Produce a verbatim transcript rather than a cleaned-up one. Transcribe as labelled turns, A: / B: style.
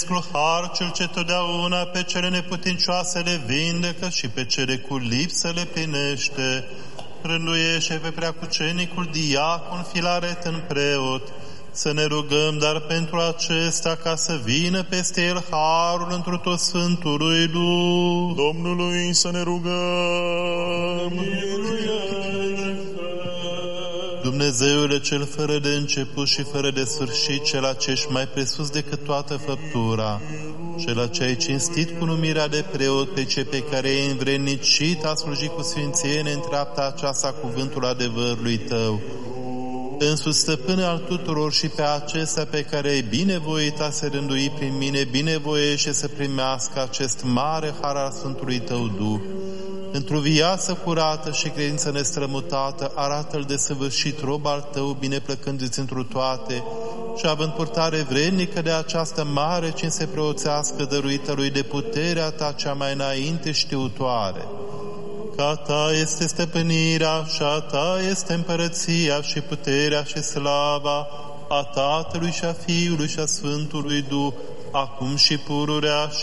A: Har cel ce totdeauna pe cele neputincioase le vindecă și pe cele cu lipsă le plinește. Rânduiește pe preacucenicul diacon Filaret în preot, să ne rugăm dar pentru acesta ca să vină peste el harul întru tot Sfântului Duh.
B: Domnului să ne rugăm.
A: Dumnezeule cel fără de început și fără de sfârșit, cel ce ești mai presus decât toată făptura, cel ce ai cinstit cu numirea de preot pe cei pe care ai învrednicit a sluji cu sfințenie în treapta aceasta cuvântul adevărului tău, însuți stăpâne al tuturor și pe acestea pe care ai binevoit a se rândui prin mine, binevoiește să primească acest mare har al Sfântului tău Duh. Într-o viață curată și credință nestrămutată, arată-l de săvârșit rob al tău, bineplăcându-ți întru toate, și având purtare vrednică de această mare cinste preoțească dăruită lui de puterea ta cea mai înainte știutoare. Că a ta este stăpânirea și a ta este împărăția și puterea și slava a Tatălui și a Fiului și a Sfântului Duh, acum și pururea și